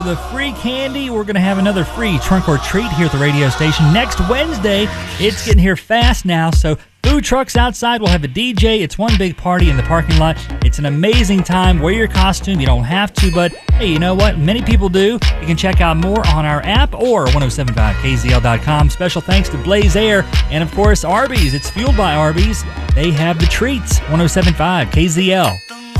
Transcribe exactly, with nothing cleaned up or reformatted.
The free candy, we're going to have another free trunk or treat here at the radio station next Wednesday. It's getting here fast now, so food trucks outside, we'll have a D J. It's one big party in the parking lot. It's an amazing time. Wear your costume. You don't have to, but hey, you know what? Many people do. You can check out more on our app or ten seventy-five K Z L dot com. Special thanks to Blaze Air and, of course, Arby's. It's fueled by Arby's. They have the treats. ten seventy-five K Z L.